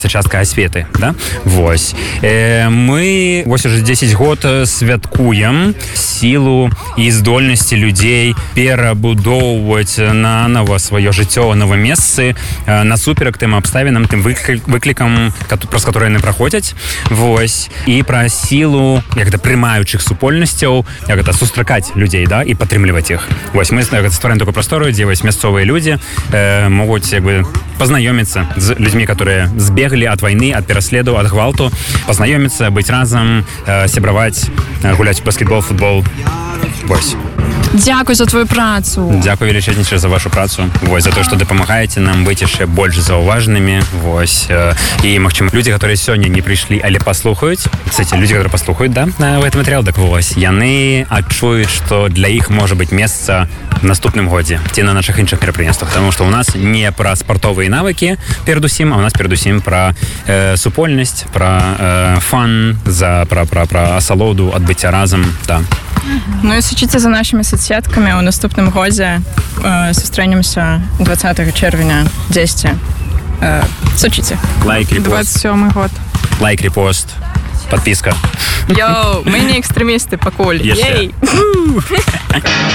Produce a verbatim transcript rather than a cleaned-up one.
Це частка асветы, да? Вось. Э, мы вось уже дзесяць год святкуем сілу і здольнасці людзей перабудоўваць нанова сваё жыццё, новыя месцы, э, насуперак тым абставінам, тым выклікам, праз которые яны праходзяць. Вось. І пра сілу, як гэта прымаючых супольнасцяў, як гэта сустракаць людзей, да, і падтрымліваць іх. Вось мы ствараем такую прастору, дзе вось мясцовыя людзі э, могуць як бы познаёміцца з людзьмі, которые збегалі от войны, от пераследу, от гвалту, познаёмиться, быть разом, э, сябраваць, э, гуляць в баскетбол, футбол. Вось. Дзякуй за твою працу. Дзякуй велічэзнейшае за вашу працу. Вось, за то, што дапамагаеце нам быць яшчэ больш заўважнымі. Вось. Э, і, магчыма, людзі, которые сёння не прыйшлі, але паслухаюць. Кстати, людзі, которые паслухаюць, да, в этот матэрыял, так вось, яны адчуюць, што для іх можа быць месца в наступным годзе ці на наших іншых мерапрыемствах, потому что у нас не пра спартовыя навыкі перадусім, а у нас перадусім пра э, супольнасць, пра э, фан, за пра пра пра асалоду, адбыцця разам, да. Ну і сачыце за нашими соцсетками. У наступным годзе э, сустрэнемся двадцатого чэрвеня дзесьці. Э, сачыце. Лайк, репост. двадцать сёмый год. Лайк, репост. Подписка. Йоу, мы не экстремисты, пакуль. Ей!